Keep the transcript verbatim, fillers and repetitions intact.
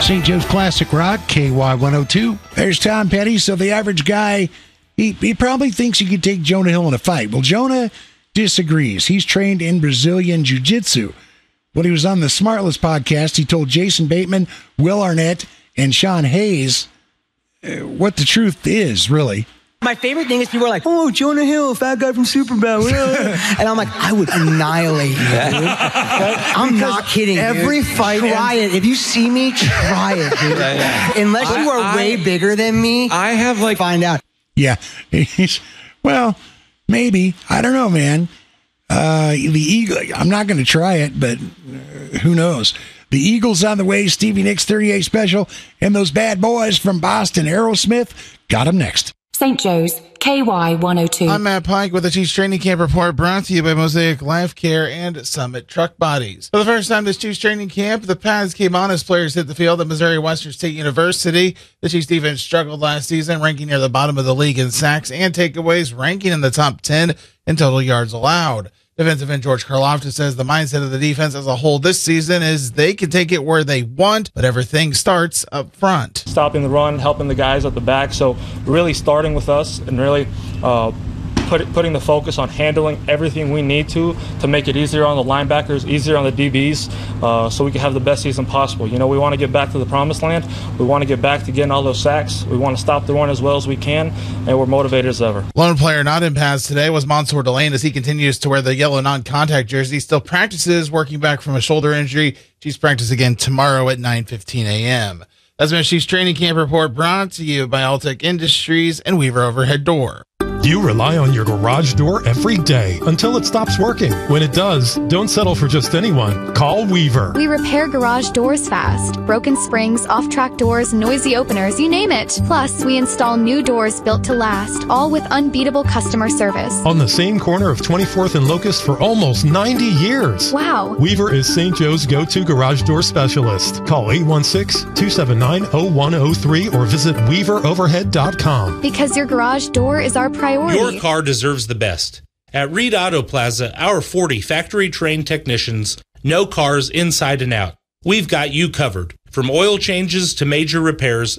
Saint Joe's Classic Rock, K Y one oh two. There's Tom Petty. So the average guy, he, he probably thinks he could take Jonah Hill in a fight. Well, Jonah disagrees. He's trained in Brazilian Jiu-Jitsu. When he was on the Smartless podcast, he told Jason Bateman, Will Arnett, and Sean Hayes uh, what the truth is, really. My favorite thing is people are like, oh, Jonah Hill, fat guy from Superbad. And I'm like, I would annihilate you, dude. I'm because not kidding, Every dude. fight. Try it. If you see me, try it, dude. Yeah, yeah. Unless I, you are I, way bigger than me, I have like... find out. Yeah. He's, well, maybe. I don't know, man. Uh, the Eagle, I'm not going to try it, but uh, who knows? The Eagles on the way, Stevie Nicks thirty-eight special, and those bad boys from Boston, Aerosmith, got them next. Saint Joe's, K Y one oh two. I'm Matt Pike with the Chiefs Training Camp Report, brought to you by Mosaic Life Care and Summit Truck Bodies. For the first time this Chiefs Training Camp, the pads came on as players hit the field at Missouri Western State University. The Chiefs defense struggled last season, ranking near the bottom of the league in sacks and takeaways, ranking in the top ten in total yards allowed. Defensive end George Karlaftis says the mindset of the defense as a whole this season is they can take it where they want, but everything starts up front. Stopping the run, helping the guys at the back. So really starting with us and really uh, put, putting the focus on handling everything we need to to make it easier on the linebackers, easier on the D Bs, uh, so we can have the best season possible. You know, we want to get back to the promised land. We want to get back to getting all those sacks. We want to stop the run as well as we can, and we're motivated as ever. Lone player not in pads today was Mansour Delane as he continues to wear the yellow non-contact jersey. Still practices, working back from a shoulder injury. Chiefs practice again tomorrow at nine fifteen a.m. That's my Chiefs Training Camp Report, brought to you by Altec Industries and Weaver Overhead Door. You rely on your garage door every day until it stops working. When it does, don't settle for just anyone. Call Weaver. We repair garage doors fast. Broken springs, off-track doors, noisy openers, you name it. Plus, we install new doors built to last, all with unbeatable customer service. On the same corner of twenty-fourth and Locust for almost ninety years. Wow. Weaver is Saint Joe's go-to garage door specialist. Call eight one six, two seven nine, zero one zero three or visit weaver overhead dot com. Because your garage door is our priority. Your car deserves the best. At Reed Auto Plaza, our forty factory-trained technicians know cars inside and out. We've got you covered. From oil changes to major repairs,